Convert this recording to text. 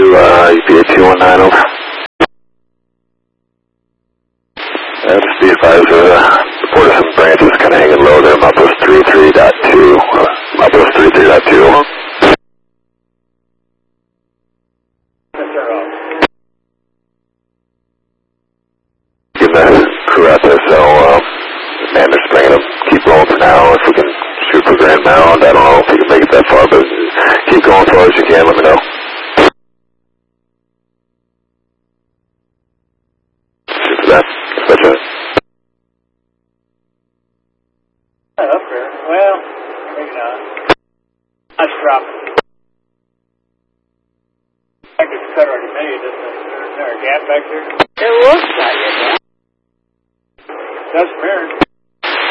EPA 219 over. Just be advised, the Porterson branch is kind of hanging low there, Mapos 33.2. Mapos 33.2. Give the crew out there, so, man, just bringing them. Keep rolling for now. If we can shoot for Grand Mound, I don't know if we can make it that far, but keep going as far as you can, let me know. Shoot for that. That's it. Up there. Well, maybe not. Let's drop it. I think it's already made, isn't it? Is there a gap back there? It looks like it, yeah. That's mirrored.